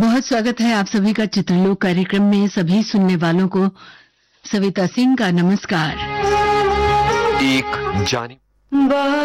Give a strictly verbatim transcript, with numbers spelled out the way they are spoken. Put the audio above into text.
बहुत स्वागत है आप सभी का चित्रलोक कार्यक्रम में। सभी सुनने वालों को सविता सिंह का नमस्कार। एक जानी